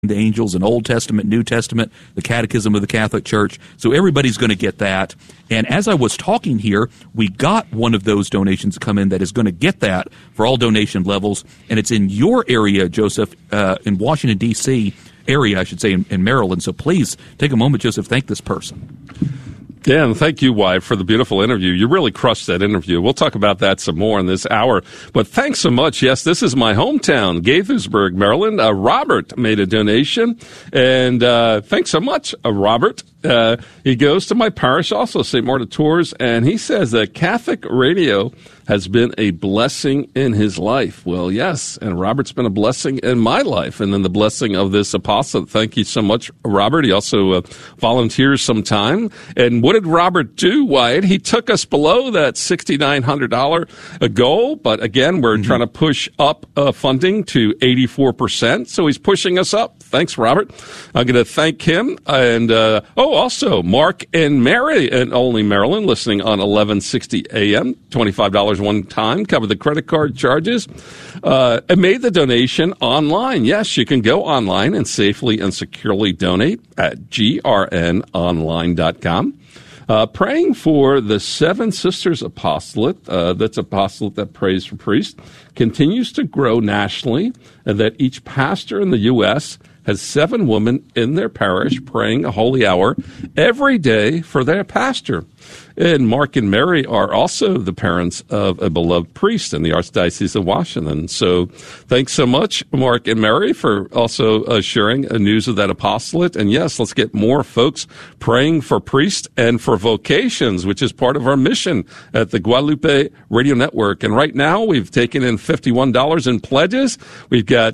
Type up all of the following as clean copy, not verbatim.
the Angels, an Old Testament, New Testament, the Catechism of the Catholic Church. So everybody's going to get that. And as I was talking here, we got one of those donations come in that is going to get that for all donation levels. And it's in your area, Joseph, in Washington, D.C. area, I should say, in Maryland. So please take a moment, Joseph, thank this person. Yeah, and thank you, Wyatt, for the beautiful interview. You really crushed that interview. We'll talk about that some more in this hour. But thanks so much. Yes, this is my hometown, Gaithersburg, Maryland. Robert made a donation. And thanks so much, Robert. He goes to my parish, also St. Martin Tours, and he says that Catholic radio has been a blessing in his life. Well, yes, and Robert's been a blessing in my life, and then the blessing of this apostle. Thank you so much, Robert. He also volunteers some time. And what did Robert do, Wyatt? He took us below that $6,900 goal, but again, we're trying to push up funding to 84%, so he's pushing us up. Thanks, Robert. I'm going to thank him. And, also, Mark and Mary in Olney, Maryland, listening on 1160 AM, $25 one time, cover the credit card charges, and made the donation online. Yes, you can go online and safely and securely donate at grnonline.com. Praying for the Seven Sisters Apostolate, that's apostolate that prays for priests, continues to grow nationally, and that each pastor in the U.S. has 7 women in their parish praying a holy hour every day for their pastor. And Mark and Mary are also the parents of a beloved priest in the Archdiocese of Washington. So thanks so much, Mark and Mary, for also sharing news of that apostolate. And yes, let's get more folks praying for priests and for vocations, which is part of our mission at the Guadalupe Radio Network. And right now, we've taken in $51 in pledges. We've got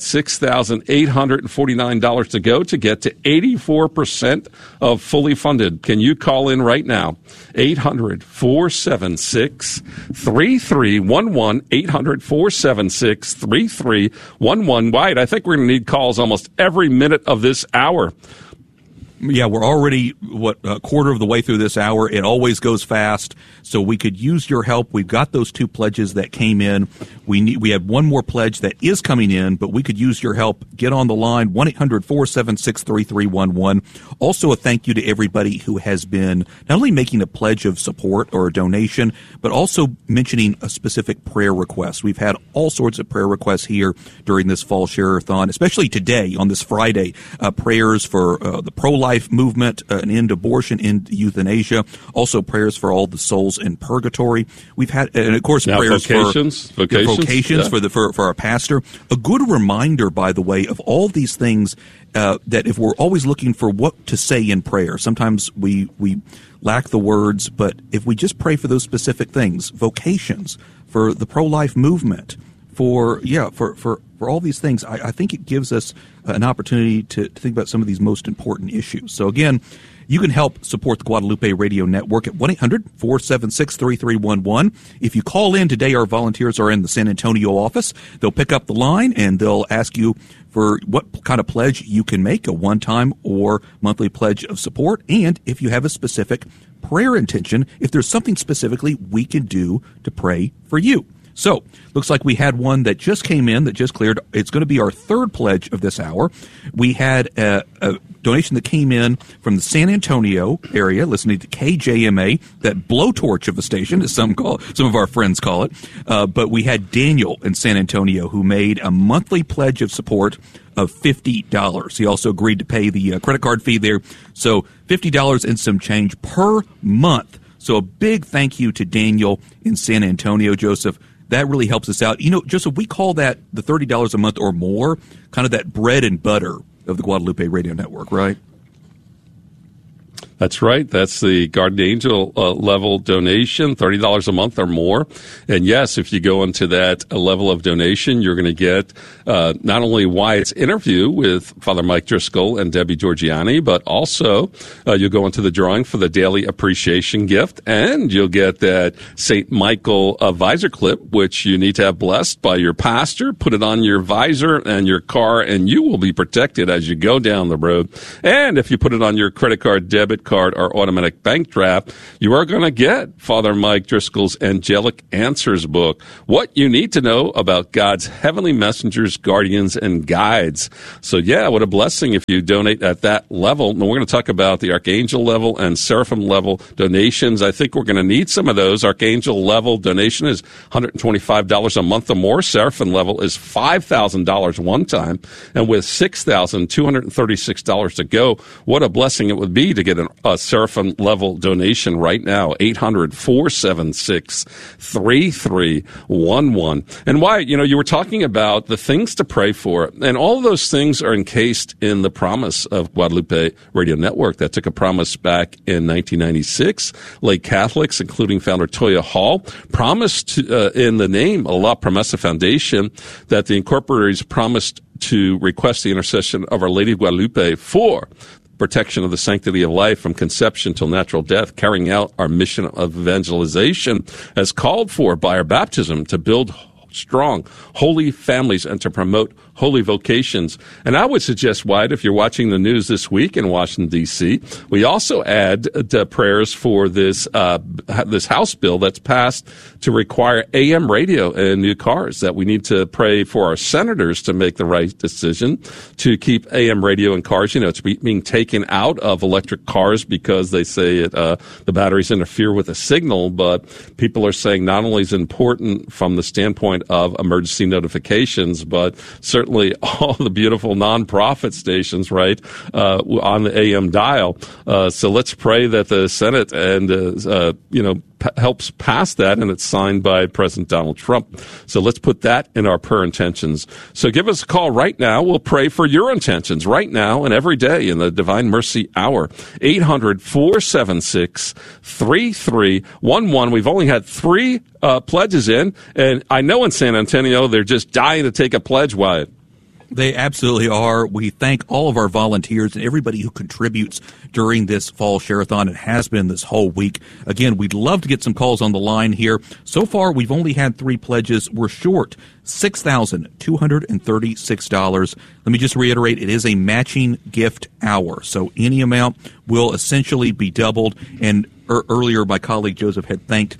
$6,849 to go to get to 84% of fully funded. Can you call in right now? 800-476-3311, 800-476-3311. Wyatt, I think we're going to need calls almost every minute of this hour. Yeah, we're already, a quarter of the way through this hour. It always goes fast, so we could use your help. We've got those 2 pledges that came in. We have one more pledge that is coming in, but we could use your help. Get on the line, 1-800-476-3311. Also, a thank you to everybody who has been not only making a pledge of support or a donation, but also mentioning a specific prayer request. We've had all sorts of prayer requests here during this fall share-a-thon, especially today on this Friday. Prayers for the pro-life movement, an end abortion, end euthanasia, also prayers for all the souls in purgatory. We've had, and of course, now prayers vocations for our pastor. A good reminder, by the way, of all these things that if we're always looking for what to say in prayer, sometimes we lack the words, but if we just pray for those specific things, vocations, for the pro-life movement, for all these things, I think it gives us an opportunity to think about some of these most important issues. So again, you can help support the Guadalupe Radio Network at 1-800-476-3311. If you call in today, our volunteers are in the San Antonio office. They'll pick up the line and they'll ask you for what kind of pledge you can make, a one-time or monthly pledge of support, and if you have a specific prayer intention, if there's something specifically we can do to pray for you. So, looks like we had one that just came in, that just cleared. It's going to be our 3rd pledge of this hour. We had a donation that came in from the San Antonio area, listening to KJMA, that blowtorch of a station, as some of our friends call it. But we had Daniel in San Antonio who made a monthly pledge of support of $50. He also agreed to pay the credit card fee there. So $50 and some change per month. So a big thank you to Daniel in San Antonio, Joseph. That really helps us out. You know, Joseph, we call that the $30 a month or more, kind of that bread and butter of the Guadalupe Radio Network, right? That's right. That's the Guardian Angel level donation, $30 a month or more. And yes, if you go into that level of donation, you're going to get not only Wyatt's interview with Father Mike Driscoll and Debbie Georgiani, but also you'll go into the drawing for the daily appreciation gift, and you'll get that St. Michael visor clip, which you need to have blessed by your pastor. Put it on your visor and your car, and you will be protected as you go down the road. And if you put it on your credit card, debit card, or automatic bank draft, you are going to get Father Mike Driscoll's Angelic Answers book, What You Need to Know About God's Heavenly Messengers, Guardians, and Guides. So, yeah, what a blessing if you donate at that level. And we're going to talk about the Archangel level and Seraphim level donations. I think we're going to need some of those. Archangel level donation is $125 a month or more. Seraphim level is $5,000 one time. And with $6,236 to go, what a blessing it would be to get a Seraphim level donation right now. 800-476-3311. And why, you were talking about the things to pray for, and all of those things are encased in the promise of Guadalupe Radio Network that took a promise back in 1996. Lay Catholics, including founder Toya Hall, promised in the name of La Promesa Foundation that the incorporators promised to request the intercession of Our Lady of Guadalupe for protection of the sanctity of life from conception till natural death, carrying out our mission of evangelization as called for by our baptism to build strong, holy families and to promote holy vocations. And I would suggest, Wyatt, if you're watching the news this week in Washington, D.C., we also add prayers for this House bill that's passed to require AM radio in new cars, that we need to pray for our senators to make the right decision to keep AM radio in cars. It's being taken out of electric cars because they say the batteries interfere with the signal, but people are saying not only is it important from the standpoint of emergency notifications, but certainly all the beautiful nonprofit stations, right, on the AM dial. So let's pray that the Senate and, helps pass that, and it's signed by President Donald Trump. So let's put that in our prayer intentions. So give us a call right now. We'll pray for your intentions right now and every day in the Divine Mercy Hour. 800-476-3311. We've only had 3 pledges in, and I know in San Antonio they're just dying to take a pledge, Wyatt. They absolutely are. We thank all of our volunteers and everybody who contributes during this fall share-a-thon. It has been this whole week. Again, we'd love to get some calls on the line here. So far, we've only had 3 pledges. We're short $6,236. Let me just reiterate, it is a matching gift hour. So any amount will essentially be doubled. And earlier, my colleague Joseph had thanked,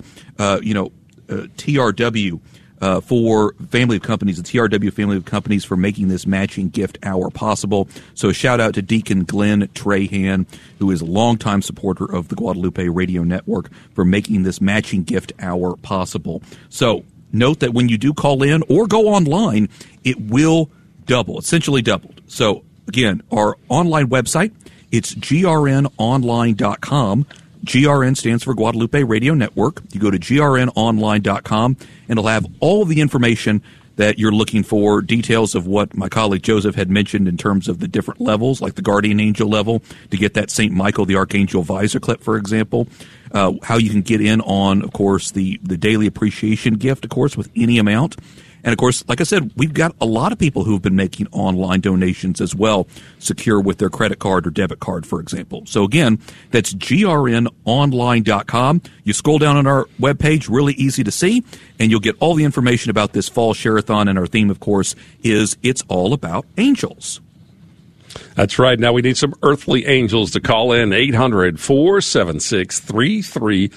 TRW, for family of companies, the TRW family of companies, for making this matching gift hour possible. So a shout out to Deacon Glenn Trahan, who is a longtime supporter of the Guadalupe Radio Network, for making this matching gift hour possible. So note that when you do call in or go online, it will double, essentially doubled. So again, our online website, it's grnonline.com. GRN stands for Guadalupe Radio Network. You go to grnonline.com, and it'll have all of the information that you're looking for, details of what my colleague Joseph had mentioned in terms of the different levels, like the Guardian Angel level, to get that St. Michael the Archangel visor clip, for example, how you can get in on, of course, the daily appreciation gift, of course, with any amount. And, of course, like I said, we've got a lot of people who have been making online donations as well, secure with their credit card or debit card, for example. So, again, that's grnonline.com. You scroll down on our webpage, really easy to see, and you'll get all the information about this fall share-a-thon. And our theme, of course, is It's All About Angels. That's right. Now we need some earthly angels to call in. 800-476-3311.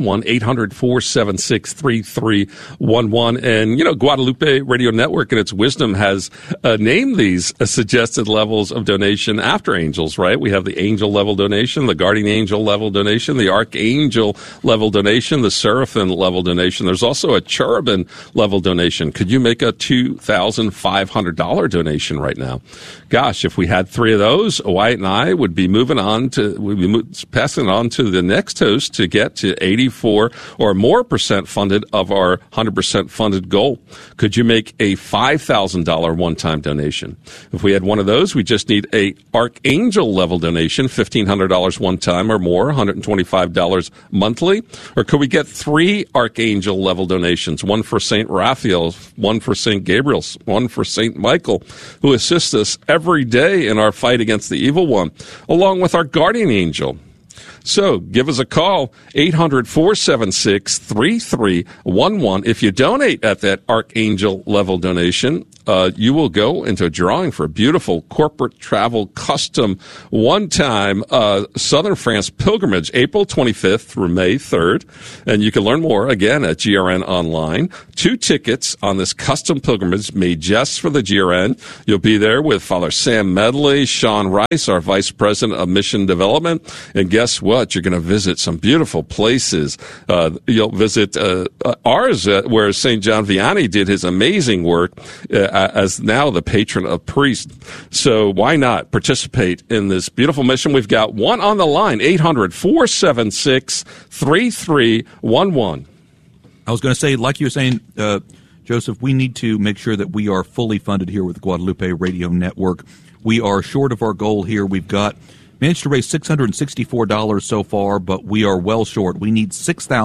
800-476-3311. And, Guadalupe Radio Network in its wisdom has named these suggested levels of donation after angels, right? We have the angel level donation, the guardian angel level donation, the archangel level donation, the seraphim level donation. There's also a cherubim level donation. Could you make a $2,500 donation right now? Gosh, if we had 3 of those, Wyatt and I would be passing it on to the next host to get to 84 or more % funded of our 100% funded goal. Could you make a $5,000 one-time donation? If we had one of those, we just need a archangel level donation, $1,500 one time or more, $125 monthly. Or could we get 3 archangel level donations, one for St. Raphael, one for St. Gabriel, one for St. Michael, who assists us every day in our fight against the evil one, along with our guardian angel. So give us a call, 800-476-3311. If you donate at that Archangel level donation, you will go into a drawing for a beautiful corporate travel custom one-time Southern France pilgrimage, April 25th through May 3rd. And you can learn more, again, at GRN Online. 2 tickets on this custom pilgrimage made just for the GRN. You'll be there with Father Sam Medley, Sean Rice, our Vice President of Mission Development. And guess what? You're going to visit some beautiful places. You'll visit ours, where St. John Vianney did his amazing work as now the patron of priests. So why not participate in this beautiful mission? We've got one on the line, 800-476-3311. I was going to say, like you were saying, Joseph, we need to make sure that we are fully funded here with the Guadalupe Radio Network. We are short of our goal here. We've managed to raise $664 so far, but we are well short. We need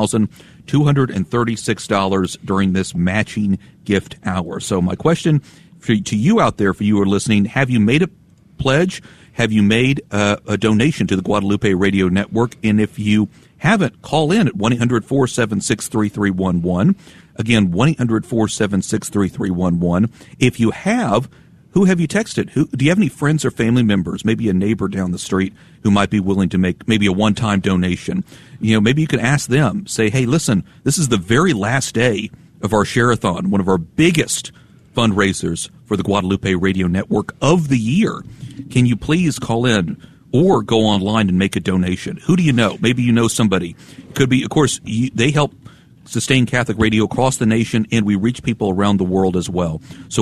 $6,236 during this matching gift hour. So my question to you out there, for you who are listening, have you made a pledge? Have you made a donation to the Guadalupe Radio Network? And if you haven't, call in at 1-800-476-3311. Again, 1-800-476-3311. If you have, who have you texted? Do you have any friends or family members, maybe a neighbor down the street who might be willing to make maybe a one-time donation? Maybe you can ask them, say, hey, listen, this is the very last day of our Share-a-thon, one of our biggest fundraisers for the Guadalupe Radio Network of the year. Can you please call in or go online and make a donation? Who do you know? Maybe you know somebody. It could be, of course, they help sustain Catholic radio across the nation, and we reach people around the world as well. So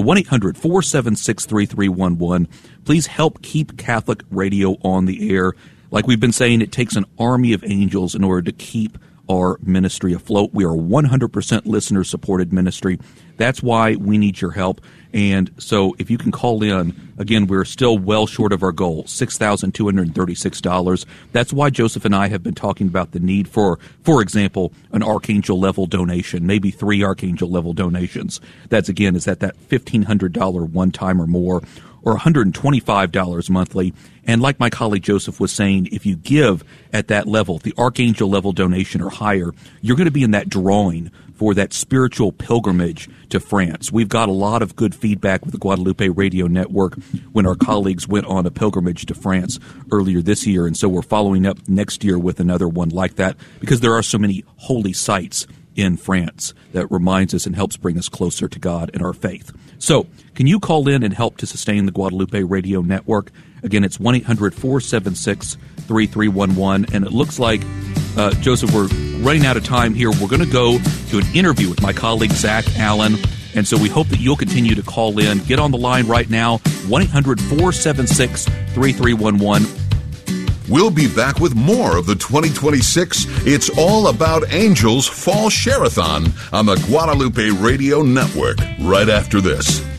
1-800-476-3311. Please help keep Catholic radio on the air. Like we've been saying, it takes an army of angels in order to keep our ministry afloat. We are 100% listener-supported ministry. That's why we need your help. And so if you can call in, again, we're still well short of our goal, $6,236. That's why Joseph and I have been talking about the need for example, an Archangel-level donation, maybe 3 Archangel-level donations. That's, again, is that $1,500 one-time or more, or $125 monthly. And like my colleague Joseph was saying, if you give at that level, the Archangel level donation or higher, you're going to be in that drawing for that spiritual pilgrimage to France. We've got a lot of good feedback with the Guadalupe Radio Network when our colleagues went on a pilgrimage to France earlier this year. And so we're following up next year with another one like that, because there are so many holy sites in France that reminds us and helps bring us closer to God and our faith. So can you call in and help to sustain the Guadalupe Radio Network? Again, it's 1-800-476-3311. And it looks like, Joseph, we're running out of time here. We're going to go to an interview with my colleague, Zach Allen. And so we hope that you'll continue to call in. Get on the line right now, 1-800-476-3311. We'll be back with more of the 2026 It's All About Angels Fall Share-a-thon on the Guadalupe Radio Network right after this.